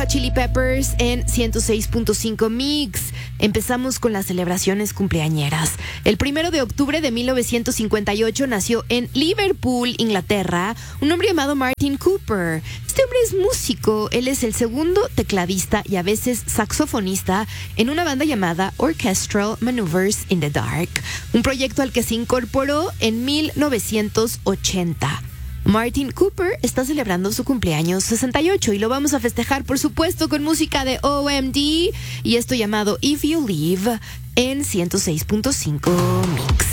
Chili Peppers en 106.5 Mix. Empezamos con las celebraciones cumpleañeras. El 1 de octubre de 1958 nació en Liverpool, Inglaterra, un hombre llamado Martin Cooper. Este hombre es músico. Él es el segundo tecladista y a veces saxofonista en una banda llamada Orchestral Maneuvers in the Dark, un proyecto al que se incorporó en 1980. Martin Cooper está celebrando su cumpleaños 68 y lo vamos a festejar, por supuesto, con música de OMD y esto llamado If You Leave en 106.5 Mix.